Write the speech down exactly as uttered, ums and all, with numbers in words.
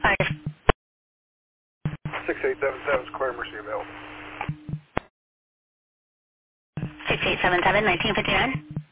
Uh, six eight seven seven Square Mercy available. six eight seven seven, nineteen fifty-nine.